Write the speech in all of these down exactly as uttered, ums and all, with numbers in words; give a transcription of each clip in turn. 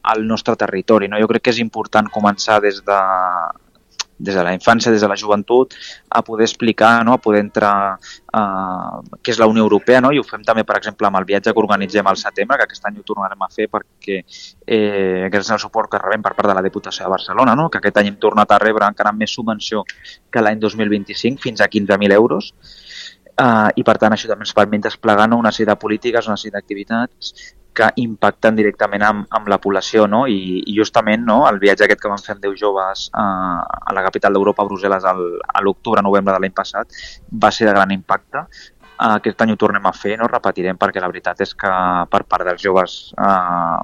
al nostre territori, no? Jo crec que és important començar des de, des de la infància, des de la joventut, a poder explicar, no? A poder entrar uh, què és la Unió Europea, no? I ho fem també, per exemple, amb el viatge que organitzem al setembre, que aquest any ho tornarem a fer perquè eh, gràcies al suport que rebem per part de la Diputació de Barcelona, no? Que aquest any hem tornat a rebre encara més subvenció que l'any dos mil vint-i-cinc, fins a quinze mil euros, uh, i per tant això també ens permet desplegar, no? Una sèrie de polítiques, una sèrie d'activitats que impacten directament amb, amb la població, no? I, i justament, no? El viatge aquest que vam fer amb deu joves a, a la capital d'Europa, a Brussel·les, al, a l'octubre-novembre de l'any passat, va ser de gran impacte. Aquest any ho tornem a fer, no? Repetirem, perquè la veritat és que per part dels joves eh,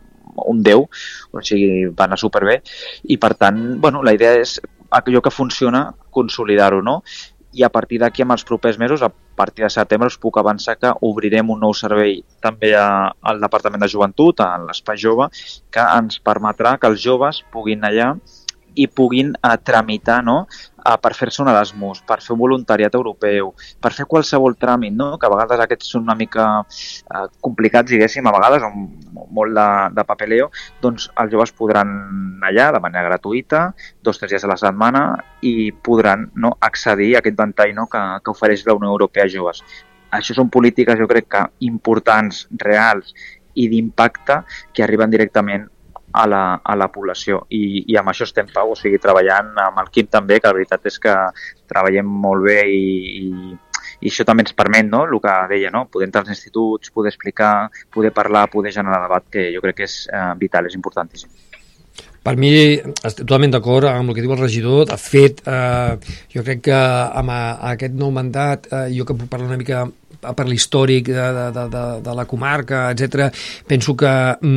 un deu, o sigui, va anar superbé, i per tant, bueno, la idea és allò que funciona, consolidar-ho, no? I a partir d'aquí, amb els propers mesos, a partir de setembre, us puc avançar que obrirem un nou servei també a, al Departament de Joventut, a l'Espai Jove, que ens permetrà que els joves puguin allà i puguin eh, tramitar, no? eh, per fer-se un Erasmus, per fer un voluntariat europeu, per fer qualsevol tràmit, no? Que a vegades aquests són una mica eh, complicats, diguéssim, a vegades, amb molt de, de papeleo, doncs els joves podran anar allà de manera gratuïta, dos o tres dies a la setmana, i podran, no? Accedir a aquest ventall, no? que, que ofereix la Unió Europea a joves. Això són polítiques, jo crec que importants, reals i d'impacte, que arriben directament a la, a la població, I, i amb això estem, Pau, o sigui, treballant amb el Quim també, que la veritat és que treballem molt bé i, i, i això també ens permet, no?, el que deia, no?, poder entrar als instituts, poder explicar, poder parlar, poder generar debat, que jo crec que és eh, vital, és importantíssim. Per mi, estic totalment d'acord amb el que diu el regidor. De fet, eh, jo crec que amb a, a aquest nou mandat, eh, jo que puc parlar una mica per l'històric de, de, de, de, de la comarca, etcètera, penso que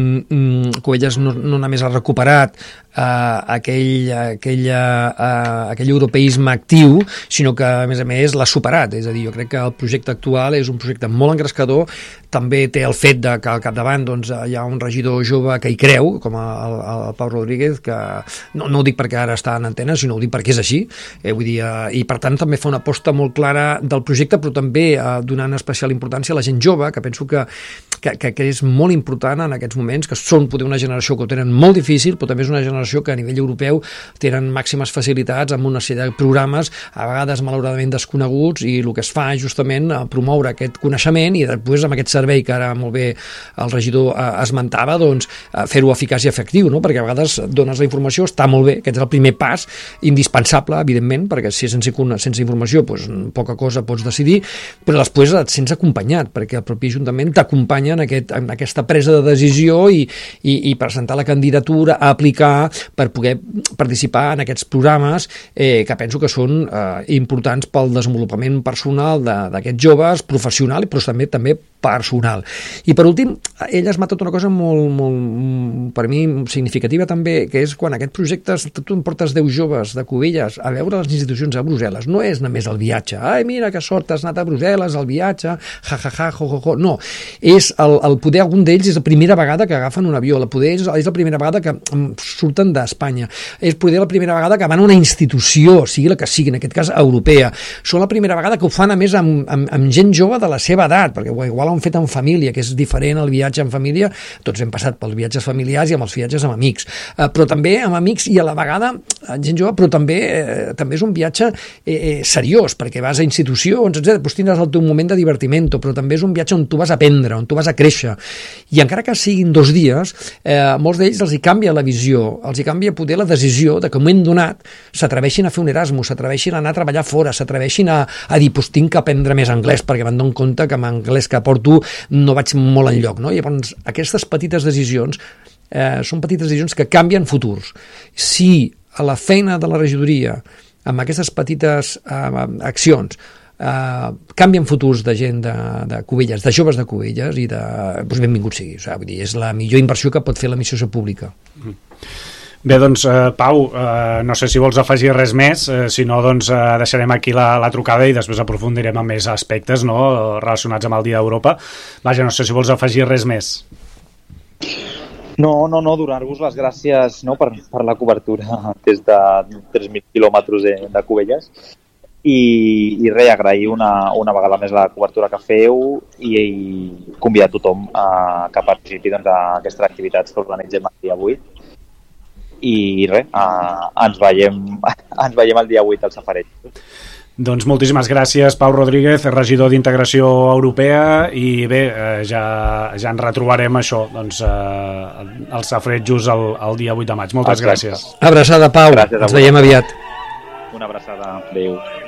mm, Cubelles no, no només ha recuperat eh, aquell, aquell, eh, aquell europeisme actiu, sinó que, a més a més, l'ha superat. És a dir, jo crec que el projecte actual és un projecte molt engrescador. També té el fet de que al capdavant doncs, hi ha un regidor jove que hi creu, com el, el Pau Rodríguez, que no, no ho dic perquè ara està en antena, sinó ho dic perquè és així. Eh, vull dir, eh, i per tant també fa una aposta molt clara del projecte, però també eh, donant especial importància a la gent jove, que penso que, que, que és molt important en aquests moments, que són poder una generació que ho tenen molt difícil, però també és una generació que a nivell europeu tenen màximes facilitats amb una sèrie de programes, a vegades malauradament desconeguts, i el que es fa és justament promoure aquest coneixement i després amb aquest servei que ara molt bé el regidor eh, esmentava, doncs fer-ho eficaç i efectiu, no? Perquè a vegades dones la informació, està molt bé, aquest és el primer pas indispensable, evidentment, perquè si sense, sense informació doncs, poca cosa pots decidir, però després et sents acompanyat, perquè el propi Ajuntament t'acompanya en, aquest, en aquesta presa de decisió i, i, i presentar la candidatura a aplicar per poder participar en aquests programes eh, que penso que són eh, importants pel desenvolupament personal d'aquests joves, professional, però també també personal. I per últim, ell ha esmentat una cosa molt, molt, per mi, significativa també, que és quan aquest projecte, tu em portes deu joves de Cubelles a veure les institucions a Brussel·les, no és només el viatge, ai, mira que sort, has anat a Brussel·les, el viatge, ja, ja, ja, jo, jo, jo, no, és el, el poder, algun d'ells és la primera vegada que agafen un avió, el poder és, és la primera vegada que surten d'Espanya, és poder la primera vegada que van a una institució, sigui la que sigui, en aquest cas europea, són la primera vegada que ho fan a més amb, amb, amb gent jove de la seva edat, perquè igual ho han fet en família, que és diferent el viatge en família, tots hem passat pels viatges familiars i amb els viatges amb amics, eh, però també amb amics i a la vegada gent jove, però també eh, també és un viatge eh, eh, seriós, perquè vas a institucions, etcètera. Doncs tindràs el teu moment de divertiment, però també és un viatge on tu vas a aprendre, on tu vas a créixer, i encara que siguin dos dies, eh, molts d'ells els hi canvia la visió, els hi canvia poder la decisió de que en un moment donat s'atreveixin a fer un Erasmus, s'atreveixin a anar a treballar fora, s'atreveixin a, a dir, doncs tinc que aprendre més anglès, perquè me'n dono compte que amb anglès que porto no vaig molt enlloc, no? I llavors aquestes petites decisions eh, són petites decisions que canvien futurs. Si a la feina de la regidoria, amb aquestes petites eh, accions, eh, canvien futurs de gent de, de Cubelles, de joves de Cubelles, i de, doncs benvingut sigui. O sigui, vull dir, és la millor inversió que pot fer l'administració pública. Mm. Bé, doncs, eh, Pau, eh, no sé si vols afegir res més, eh, si no, doncs eh, deixarem aquí la, la trucada i després aprofundirem en més aspectes, no?, relacionats amb el Dia d'Europa. Vaja, no sé si vols afegir res més. No, no, no, donar-vos les gràcies, no, per, per la cobertura des de tres mil quilòmetres de, de Cubelles. i, i res, agrair una, una vegada més la cobertura que feu i, i convidar tothom a, que participi doncs, a aquestes activitats que organitzem el dia vuit i res, a, ens, veiem, ens veiem el dia vuit al Safareig. Doncs moltíssimes gràcies, Pau Rodríguez, regidor d'Integració Europea, i bé, eh, ja, ja ens retrobarem això, doncs, eh, als Safaretjos el, el dia vuit de maig. Moltes Exacte. gràcies. Abraçada, Pau. Gràcies ens veiem aviat. Una abraçada. Adéu.